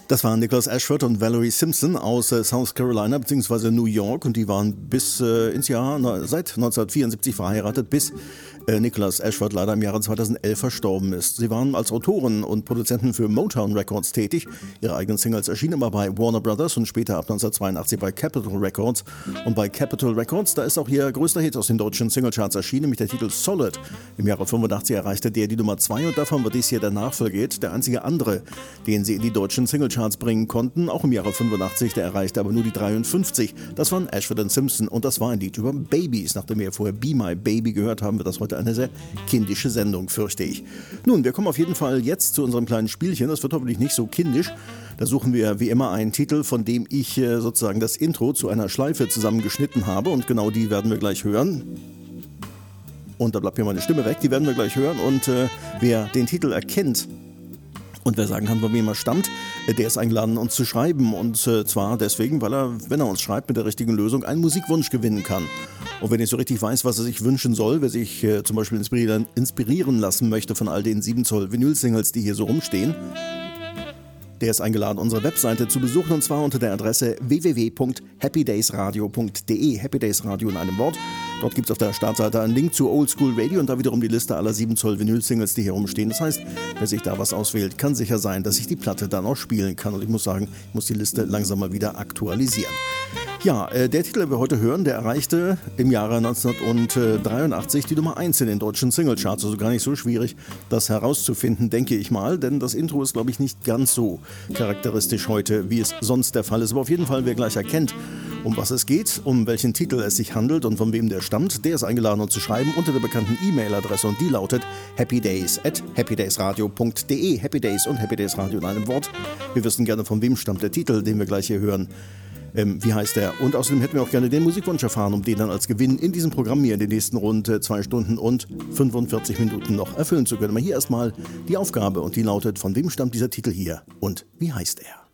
Das waren Nicholas Ashford und Valerie Simpson aus South Carolina bzw. New York und die waren bis ins Jahr, seit 1974 verheiratet, bis Nicholas Ashford leider im Jahre 2011 verstorben ist. Sie waren als Autoren und Produzenten für Motown Records tätig. Ihre eigenen Singles erschienen immer bei Warner Brothers und später ab 1982 bei Capitol Records. Und bei Capitol Records, da ist auch ihr größter Hit aus den deutschen Singlecharts erschienen, mit der Titel Solid. Im Jahre 85 erreichte der die Nummer 2 und davon wird dies hier der Nachfolger, der einzige andere, den sie in die deutschen Singlecharts bringen konnten. Auch im Jahre 85, der erreichte aber nur die 53. Das waren Ashford und Simpson und das war ein Lied über Babys. Nachdem wir vorher Be My Baby gehört haben, wird das heute eine sehr kindische Sendung, fürchte ich. Nun, wir kommen auf jeden Fall jetzt zu unserem kleinen Spielchen. Das wird hoffentlich nicht so kindisch. Da suchen wir wie immer einen Titel, von dem ich sozusagen das Intro zu einer Schleife zusammengeschnitten habe und genau die werden wir gleich hören. Und da bleibt mir meine Stimme weg, die werden wir gleich hören und wer den Titel erkennt, und wer sagen kann, von wem er stammt, der ist eingeladen, uns zu schreiben. Und zwar deswegen, weil er, wenn er uns schreibt mit der richtigen Lösung, einen Musikwunsch gewinnen kann. Und wenn ich so richtig weiß, was er sich wünschen soll, wer sich zum Beispiel inspirieren lassen möchte von all den 7 Zoll Vinyl-Singles, die hier so rumstehen, der ist eingeladen, unsere Webseite zu besuchen und zwar unter der Adresse www.happydaysradio.de. Happy Days Radio in einem Wort. Dort gibt es auf der Startseite einen Link zu Old School Radio und da wiederum die Liste aller 7 Zoll Vinyl-Singles, die hier rumstehen. Das heißt, wer sich da was auswählt, kann sicher sein, dass ich die Platte dann auch spielen kann. Und ich muss sagen, ich muss die Liste langsam mal wieder aktualisieren. Ja, der Titel, den wir heute hören, der erreichte im Jahre 1983 die Nummer 1 in den deutschen Singlecharts. Also gar nicht so schwierig, das herauszufinden, denke ich mal. Denn das Intro ist, glaube ich, nicht ganz so charakteristisch heute, wie es sonst der Fall ist. Aber auf jeden Fall, wer gleich erkennt, um was es geht, um welchen Titel es sich handelt und von wem der stammt, der ist eingeladen, uns zu schreiben unter der bekannten E-Mail-Adresse und die lautet happydays@happydaysradio.de. Happy Days und Happy Days Radio in einem Wort. Wir wissen gerne, von wem stammt der Titel, den wir gleich hier hören. Wie heißt der? Und außerdem hätten wir auch gerne den Musikwunsch erfahren, um den dann als Gewinn in diesem Programm hier in den nächsten rund 2 Stunden und 45 Minuten noch erfüllen zu können. Aber hier erstmal die Aufgabe und die lautet, von wem stammt dieser Titel hier und wie heißt er?